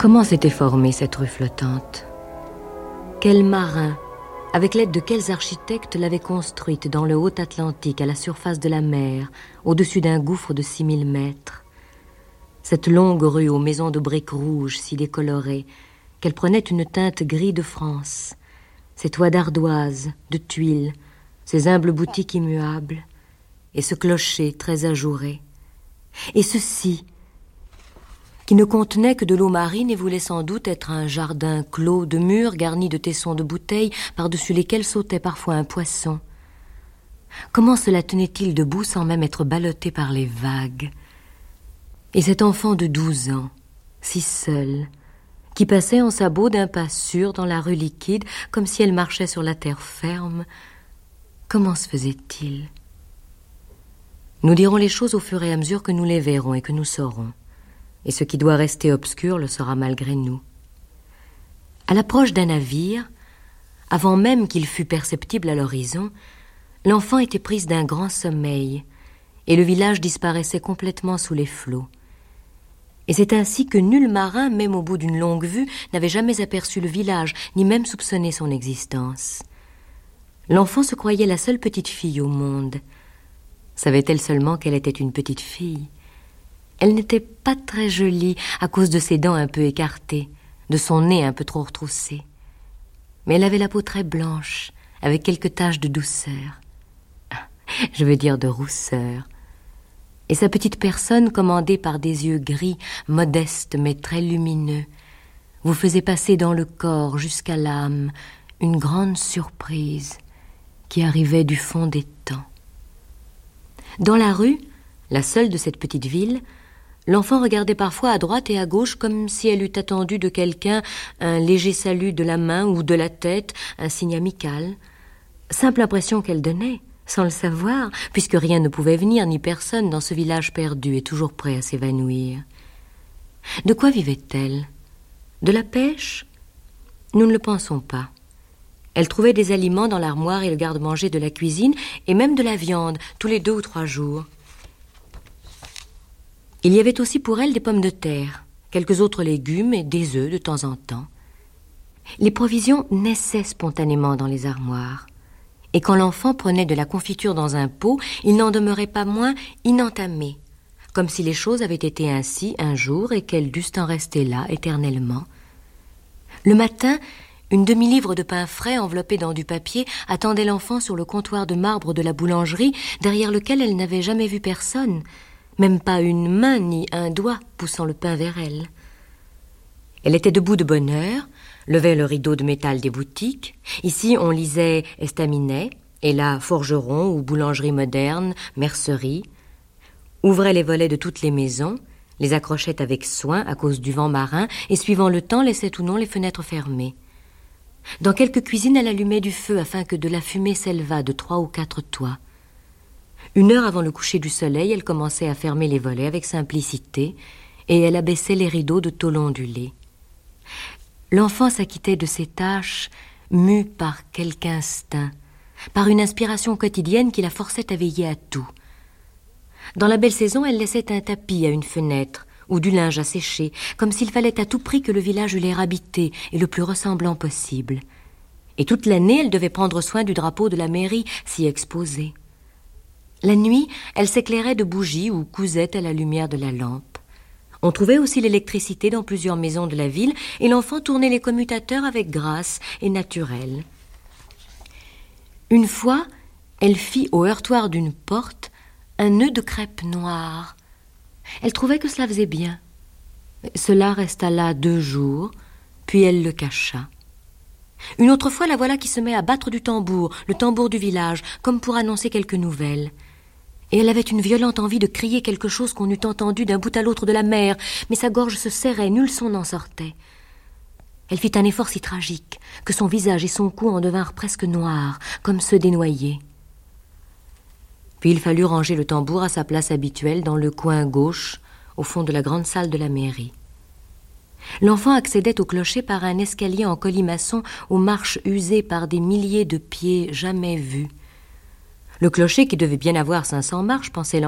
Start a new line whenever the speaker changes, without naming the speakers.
Comment s'était formée cette rue flottante? Quels marins, avec l'aide de quels architectes l'avaient construite dans le haut Atlantique, à la surface de la mer, au-dessus d'un gouffre de 6000 mètres? Cette longue rue aux maisons de briques rouges si décolorées, qu'elle prenait une teinte gris de France, ces toits d'ardoise, de tuiles, ces humbles boutiques immuables, et ce clocher très ajouré, et ceci, qui ne contenait que de l'eau marine et voulait sans doute être un jardin clos de murs garnis de tessons de bouteilles par-dessus lesquels sautait parfois un poisson. Comment cela tenait-il debout sans même être ballotté par les vagues? Et cet enfant de 12 ans, si seul, qui passait en sabots d'un pas sûr dans la rue liquide, comme si elle marchait sur la terre ferme, comment se faisait-il? Nous dirons les choses au fur et à mesure que nous les verrons et que nous saurons. Et ce qui doit rester obscur le sera malgré nous. À l'approche d'un navire, avant même qu'il fût perceptible à l'horizon, l'enfant était prise d'un grand sommeil, et le village disparaissait complètement sous les flots. Et c'est ainsi que nul marin, même au bout d'une longue vue, n'avait jamais aperçu le village, ni même soupçonné son existence. L'enfant se croyait la seule petite fille au monde. Savait-elle seulement qu'elle était une petite fille? Elle n'était pas très jolie à cause de ses dents un peu écartées, de son nez un peu trop retroussé. Mais elle avait la peau très blanche, avec quelques taches de douceur. Je veux dire de rousseur. Et sa petite personne, commandée par des yeux gris, modestes mais très lumineux, vous faisait passer dans le corps jusqu'à l'âme une grande surprise qui arrivait du fond des temps. Dans la rue, la seule de cette petite ville, l'enfant regardait parfois à droite et à gauche comme si elle eût attendu de quelqu'un un léger salut de la main ou de la tête, un signe amical. Simple impression qu'elle donnait, sans le savoir, puisque rien ne pouvait venir ni personne dans ce village perdu et toujours prêt à s'évanouir. De quoi vivait-elle? De la pêche? Nous ne le pensons pas. Elle trouvait des aliments dans l'armoire et le garde-manger de la cuisine, et même de la viande, tous les 2 ou 3 jours. Il y avait aussi pour elle des pommes de terre, quelques autres légumes et des œufs de temps en temps. Les provisions naissaient spontanément dans les armoires. Et quand l'enfant prenait de la confiture dans un pot, il n'en demeurait pas moins inentamé, comme si les choses avaient été ainsi un jour et qu'elles dussent en rester là éternellement. Le matin, une demi-livre de pain frais enveloppé dans du papier attendait l'enfant sur le comptoir de marbre de la boulangerie, derrière lequel elle n'avait jamais vu personne, même pas une main ni un doigt poussant le pain vers elle. Elle était debout de bonne heure, levait le rideau de métal des boutiques. Ici, on lisait estaminet, et là, forgeron ou boulangerie moderne, mercerie. Ouvrait les volets de toutes les maisons, les accrochait avec soin à cause du vent marin, et suivant le temps, laissait ou non les fenêtres fermées. Dans quelques cuisines, elle allumait du feu afin que de la fumée s'élevât de 3 ou 4 toits. 1 heure avant le coucher du soleil, elle commençait à fermer les volets avec simplicité, et elle abaissait les rideaux de tôle ondulée. L'enfant s'acquittait de ses tâches, mue par quelque instinct, par une inspiration quotidienne qui la forçait à veiller à tout. Dans la belle saison, elle laissait un tapis à une fenêtre, ou du linge à sécher, comme s'il fallait à tout prix que le village eût l'air habité et le plus ressemblant possible. Et toute l'année, elle devait prendre soin du drapeau de la mairie, si exposé. La nuit, elle s'éclairait de bougies ou cousait à la lumière de la lampe. On trouvait aussi l'électricité dans plusieurs maisons de la ville, et l'enfant tournait les commutateurs avec grâce et naturel. Une fois, elle fit au heurtoir d'une porte un nœud de crêpe noire. Elle trouvait que cela faisait bien. Cela resta là 2 jours, puis elle le cacha. Une autre fois, la voilà qui se met à battre du tambour, le tambour du village, comme pour annoncer quelque nouvelle. Et elle avait une violente envie de crier quelque chose qu'on eût entendu d'un bout à l'autre de la mer, mais sa gorge se serrait, nul son n'en sortait. Elle fit un effort si tragique que son visage et son cou en devinrent presque noirs, comme ceux des noyés. Puis il fallut ranger le tambour à sa place habituelle dans le coin gauche, au fond de la grande salle de la mairie. L'enfant accédait au clocher par un escalier en colimaçon aux marches usées par des milliers de pieds jamais vus. Le clocher, qui devait bien avoir 500 marches, pensait